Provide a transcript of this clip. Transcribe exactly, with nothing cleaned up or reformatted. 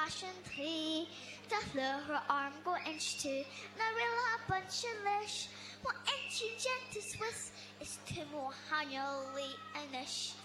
fashion tree. Da fleur her arm go inch two. Na rilla bunch of lish. What inch gentle Swiss is Timo Hanyoli Inish.